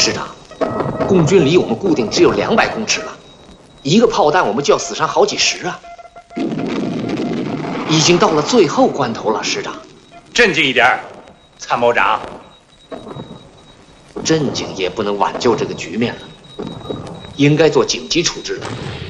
师长，共军离我们固定只有200公尺了，一个炮弹我们就要死伤好几十啊！已经到了最后关头了，师长。 镇静一点，参谋长。 镇静也不能挽救这个局面了，应该做紧急处置了。